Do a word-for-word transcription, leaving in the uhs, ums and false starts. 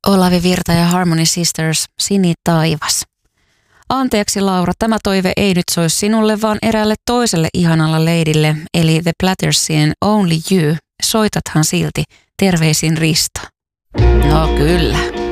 Olavi Virta ja Harmony Sisters, Sini taivas. Anteeksi Laura, tämä toive ei nyt soisi sinulle, vaan eräälle toiselle ihanalla leidille, eli The Plattersien Only You. Soitathan silti. Terveisin Risto. No kyllä.